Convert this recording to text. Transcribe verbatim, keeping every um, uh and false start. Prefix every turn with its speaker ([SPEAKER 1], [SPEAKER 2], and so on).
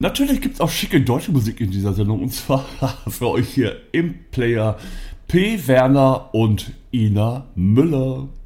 [SPEAKER 1] Natürlich gibt es auch schicke deutsche Musik in dieser Sendung. Und zwar für euch hier im Player P. Werner und Ina Müller.